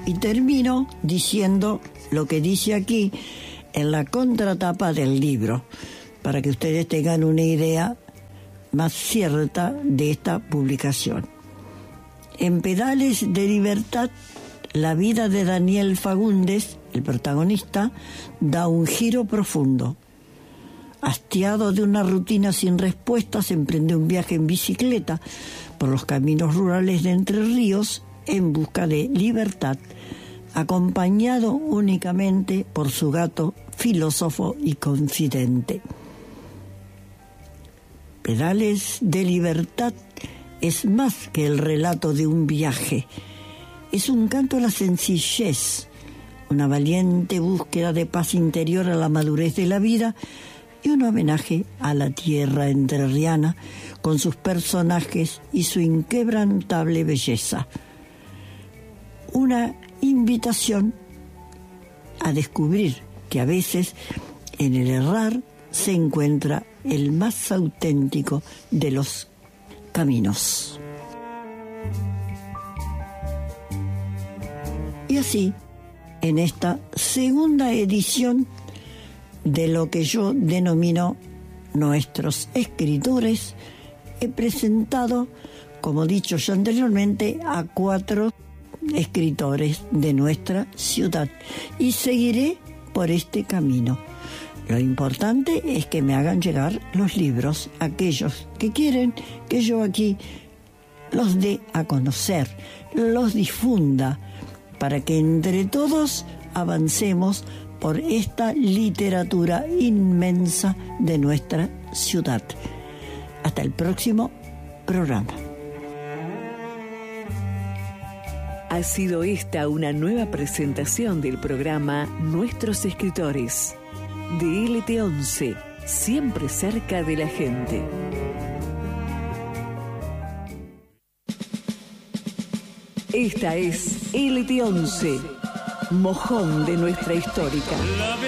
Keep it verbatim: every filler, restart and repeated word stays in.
Y termino diciendo lo que dice aquí en la contratapa del libro, para que ustedes tengan una idea más cierta de esta publicación. En Pedales de Libertad, la vida de Daniel Fagundes, el protagonista, da un giro profundo. Hastiado de una rutina sin respuestas, emprende un viaje en bicicleta por los caminos rurales de Entre Ríos en busca de libertad, acompañado únicamente por su gato, filósofo y confidente. Pedales de Libertad es más que el relato de un viaje. Es un canto a la sencillez, una valiente búsqueda de paz interior a la madurez de la vida y un homenaje a la tierra entrerriana con sus personajes y su inquebrantable belleza. Una invitación a descubrir que a veces en el errar se encuentra el más auténtico de los caminos. Y así, en esta segunda edición de lo que yo denomino Nuestros Escritores, he presentado, como dicho ya anteriormente, a cuatro escritores de nuestra ciudad y seguiré por este camino. Lo importante es que me hagan llegar los libros, aquellos que quieren que yo aquí los dé a conocer, los difunda, para que entre todos avancemos por esta literatura inmensa de nuestra ciudad. Hasta el próximo programa. Ha sido esta una nueva presentación del programa Nuestros Escritores, de L T once, siempre cerca de la gente. Esta es L T once, mojón de nuestra histórica.